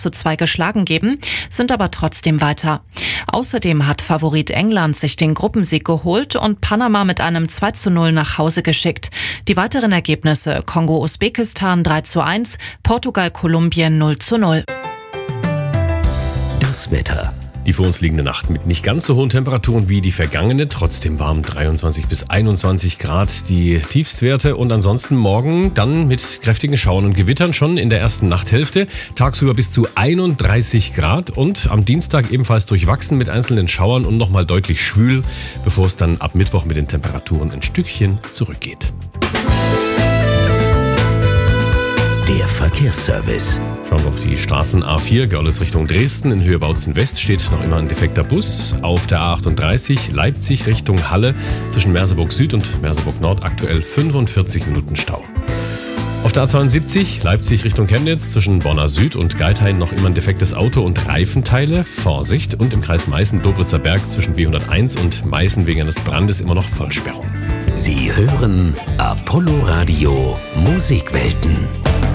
1:2 geschlagen geben, sind aber trotzdem weiter. Außerdem hat Favorit England sich den Gruppensieg geholt und Panama mit einem 2:0 nach Hause geschickt. Die weiteren Ergebnisse: Kongo-Usbekistan 3:1, Portugal-Kolumbien 0:0. Das Wetter. Die vor uns liegende Nacht mit nicht ganz so hohen Temperaturen wie die vergangene, trotzdem warm 23 bis 21 Grad die Tiefstwerte und ansonsten morgen dann mit kräftigen Schauern und Gewittern schon in der ersten Nachthälfte, tagsüber bis zu 31 Grad und am Dienstag ebenfalls durchwachsen mit einzelnen Schauern und nochmal deutlich schwül, bevor es dann ab Mittwoch mit den Temperaturen ein Stückchen zurückgeht. Der Verkehrsservice. Schauen wir auf die Straßen A4, Görlitz Richtung Dresden. In Höhe Bautzen West steht noch immer ein defekter Bus. Auf der A38 Leipzig Richtung Halle zwischen Merseburg Süd und Merseburg Nord aktuell 45 Minuten Stau. Auf der A72 Leipzig Richtung Chemnitz zwischen Bonner Süd und Geithain noch immer ein defektes Auto und Reifenteile. Vorsicht! Und im Kreis Meißen-Dobritzer Berg zwischen B101 und Meißen wegen eines Brandes immer noch Vollsperrung. Sie hören Apollo Radio Musikwelten.